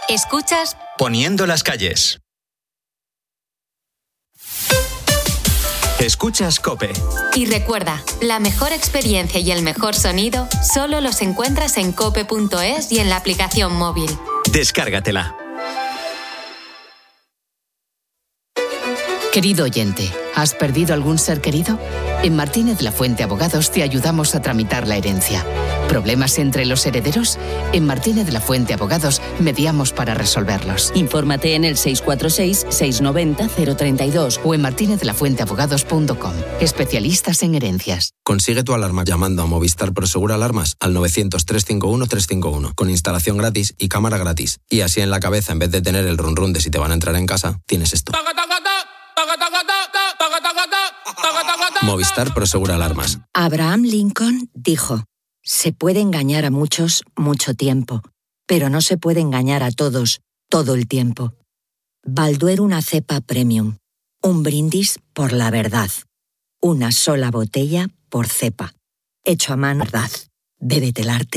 Escuchas Poniendo las calles. Escuchas COPE. Y recuerda, la mejor experiencia y el mejor sonido solo los encuentras en cope.es y en la aplicación móvil. Descárgatela. Querido oyente, ¿has perdido algún ser querido? En Martínez de la Fuente Abogados te ayudamos a tramitar la herencia. ¿Problemas entre los herederos? En Martínez de la Fuente Abogados mediamos para resolverlos. Infórmate en el 646-690-032 o en martinezelafuenteabogados.com. Especialistas en herencias. Consigue tu alarma llamando a Movistar Prosegur Alarmas al 900-351-351 con instalación gratis y cámara gratis. Y así en la cabeza, en vez de tener el run run de si te van a entrar en casa, tienes esto. Movistar Prosegur Alarmas. Abraham Lincoln dijo: se puede engañar a muchos mucho tiempo, pero no se puede engañar a todos todo el tiempo. Balduero una cepa premium. Un brindis por la verdad. Una sola botella por cepa. Hecho a mano, verdad. Bébete el arte.